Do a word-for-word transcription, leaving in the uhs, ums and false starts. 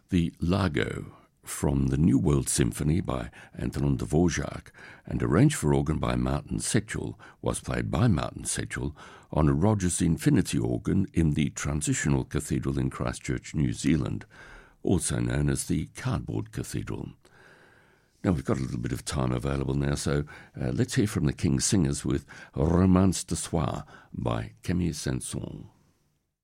The Largo, from the New World Symphony by Antonin Dvorak and arranged for organ by Martin Setchell, was played by Martin Setchell on a Rogers Infinity organ in the Transitional Cathedral in Christchurch, New Zealand, also known as the Cardboard Cathedral. Now we've got a little bit of time available now, so uh, let's hear from the King's Singers with Romance de Soir by Camille Saint-Saëns.